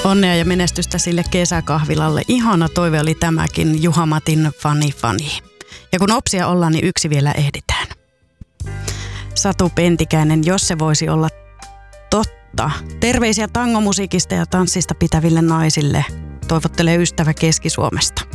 Onnea ja menestystä sille kesäkahvilalle. Ihana toive oli tämäkin, Juha-Matin Fani. Ja kun opsia ollaan, niin yksi vielä ehditään. Satu Pentikäinen, jos se voisi olla totta. Terveisiä tangomusiikista ja tanssista pitäville naisille. Toivottelee ystävä Keski-Suomesta.